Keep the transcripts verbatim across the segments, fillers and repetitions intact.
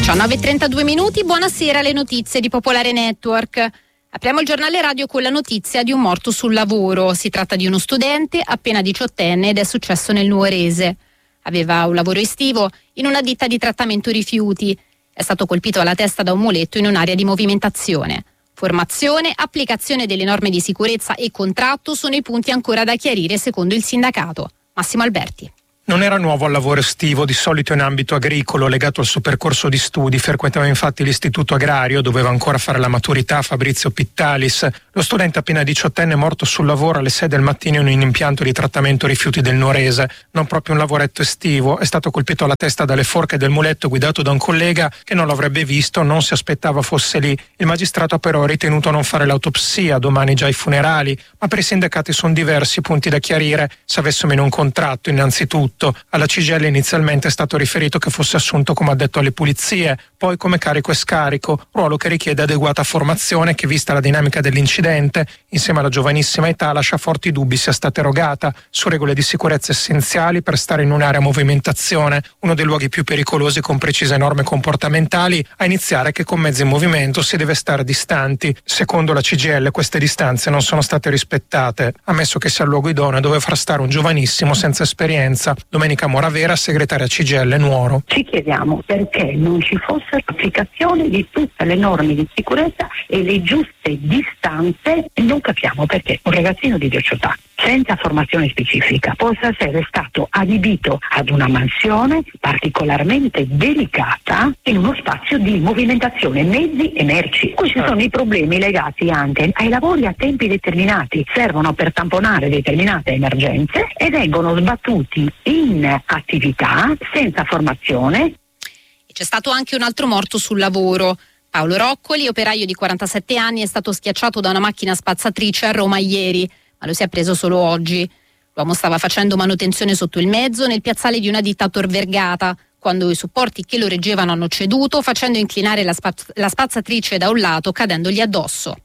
diciannove e trentadue minuti, buonasera, le notizie di Popolare Network. Apriamo il giornale radio con la notizia di un morto sul lavoro. Si tratta di uno studente appena diciottenne ed è successo nel Nuorese. Aveva un lavoro estivo in una ditta di trattamento rifiuti. È stato colpito alla testa da un muletto in un'area di movimentazione. Formazione, applicazione delle norme di sicurezza e contratto sono i punti ancora da chiarire secondo il sindacato. Massimo Alberti. Non era nuovo al lavoro estivo, di solito in ambito agricolo, legato al suo percorso di studi. Frequentava infatti l'istituto agrario, doveva ancora fare la maturità. Fabrizio Pittalis, lo studente appena diciottenne è morto sul lavoro alle sei del mattino in un impianto di trattamento rifiuti del Nuorese. Non proprio un lavoretto estivo, è stato colpito alla testa dalle forche del muletto guidato da un collega che non l'avrebbe visto, non si aspettava fosse lì. Il magistrato ha però ritenuto non fare l'autopsia, domani già i funerali, ma per i sindacati sono diversi punti da chiarire. Se avesse meno un contratto, innanzitutto alla C G I L inizialmente è stato riferito che fosse assunto come addetto alle pulizie, poi come carico e scarico, ruolo che richiede adeguata formazione che, vista la dinamica dell'incidente, insieme alla giovanissima età, lascia forti dubbi sia stata erogata su regole di sicurezza essenziali per stare in un'area a movimentazione, uno dei luoghi più pericolosi con precise norme comportamentali, a iniziare che con mezzi in movimento si deve stare distanti. Secondo la C G I L queste distanze non sono state rispettate, ammesso che sia il luogo idoneo dove far stare un giovanissimo senza esperienza. Domenica Moravera, segretaria C G I L Nuoro. Ci chiediamo perché non ci fosse l'applicazione di tutte le norme di sicurezza e le giuste distanze. Non capiamo perché un ragazzino di diciotto anni senza formazione specifica possa essere stato adibito ad una mansione particolarmente delicata in uno spazio di movimentazione mezzi e merci. Qui ci sono i problemi legati anche ai lavori a tempi determinati, servono per tamponare determinate emergenze e vengono sbattuti in attività senza formazione. C'è stato anche un altro morto sul lavoro. Paolo Roccoli, operaio di quarantasette anni, è stato schiacciato da una macchina spazzatrice a Roma ieri, ma lo si è preso solo oggi. L'uomo stava facendo manutenzione sotto il mezzo nel piazzale di una ditta a Tor Vergata, quando i supporti che lo reggevano hanno ceduto, facendo inclinare la, spaz- la spazzatrice da un lato, cadendogli addosso.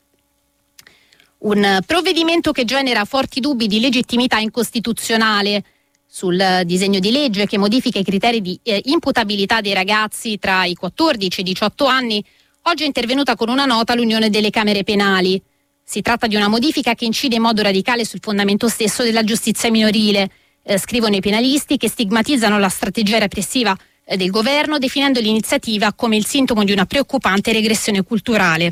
Un provvedimento che genera forti dubbi di legittimità incostituzionale sul disegno di legge che modifica i criteri di eh, imputabilità dei ragazzi tra i quattordici e i diciotto anni. Oggi è intervenuta con una nota l'Unione delle Camere Penali. Si tratta di una modifica che incide in modo radicale sul fondamento stesso della giustizia minorile, eh, scrivono i penalisti, che stigmatizzano la strategia repressiva eh, del governo, definendo l'iniziativa come il sintomo di una preoccupante regressione culturale.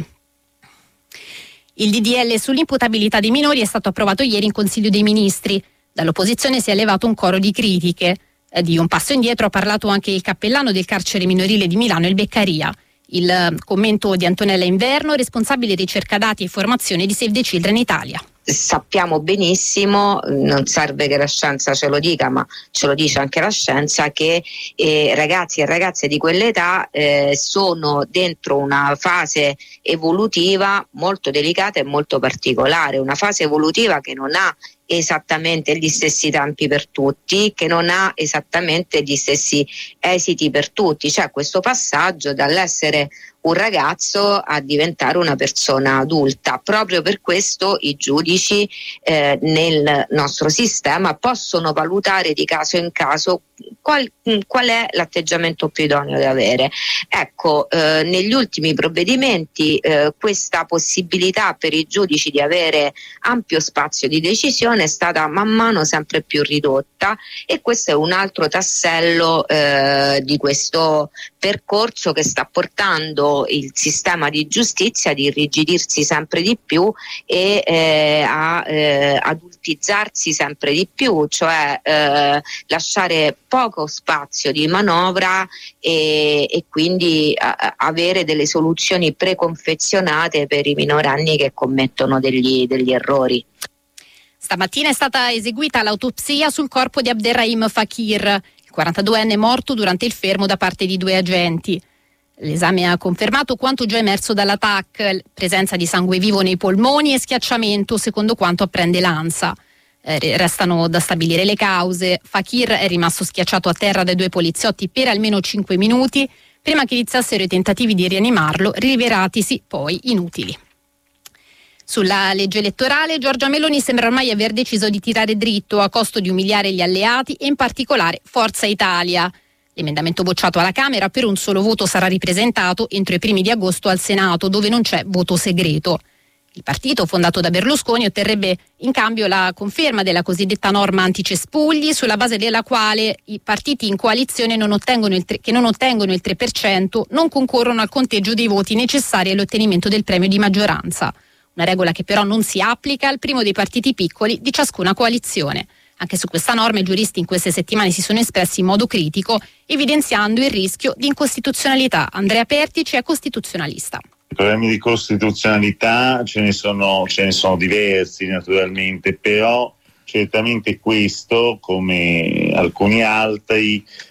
Il D D L sull'imputabilità dei minori è stato approvato ieri in Consiglio dei Ministri. Dall'opposizione si è levato un coro di critiche. Eh, di un passo indietro ha parlato anche il cappellano del carcere minorile di Milano, il Beccaria. Il eh, commento di Antonella Inverno, responsabile ricerca dati e formazione di Save the Children Italia. Sappiamo benissimo, non serve che la scienza ce lo dica, ma ce lo dice anche la scienza, che eh, ragazzi e ragazze di quell'età eh, sono dentro una fase evolutiva molto delicata e molto particolare, una fase evolutiva che non ha esattamente gli stessi tempi per tutti, che non ha esattamente gli stessi esiti per tutti. C'è questo passaggio dall'essere un ragazzo a diventare una persona adulta. Proprio per questo i giudici eh, nel nostro sistema possono valutare di caso in caso qual, qual è l'atteggiamento più idoneo da avere. Ecco, eh, negli ultimi provvedimenti eh, questa possibilità per i giudici di avere ampio spazio di decisione è stata man mano sempre più ridotta, e questo è un altro tassello eh, di questo percorso che sta portando il sistema di giustizia ad irrigidirsi sempre di più e eh, a eh, adultizzarsi sempre di più, cioè eh, lasciare poco spazio di manovra e, e quindi a, avere delle soluzioni preconfezionate per i minorenni che commettono degli, degli errori. Stamattina è stata eseguita l'autopsia sul corpo di Abderrahim Fakir, il quarantaduenne morto durante il fermo da parte di due agenti. L'esame ha confermato quanto già emerso dalla T A C, presenza di sangue vivo nei polmoni e schiacciamento, secondo quanto apprende l'ANSA. Eh, restano da stabilire le cause. Fakir è rimasto schiacciato a terra dai due poliziotti per almeno cinque minuti, prima che iniziassero i tentativi di rianimarlo, rivelatisi poi inutili. Sulla legge elettorale, Giorgia Meloni sembra ormai aver deciso di tirare dritto a costo di umiliare gli alleati e in particolare Forza Italia. L'emendamento bocciato alla Camera per un solo voto sarà ripresentato entro i primi di agosto al Senato, dove non c'è voto segreto. Il partito fondato da Berlusconi otterrebbe in cambio la conferma della cosiddetta norma anticespugli, sulla base della quale i partiti in coalizione non ottengono il tre, che non ottengono il tre per cento non concorrono al conteggio dei voti necessari all'ottenimento del premio di maggioranza. Una regola che però non si applica al primo dei partiti piccoli di ciascuna coalizione. Anche su questa norma i giuristi in queste settimane si sono espressi in modo critico, evidenziando il rischio di incostituzionalità. Andrea Pertici è costituzionalista. I problemi di costituzionalità ce ne sono, ce ne sono diversi naturalmente, però certamente questo, come alcuni altri,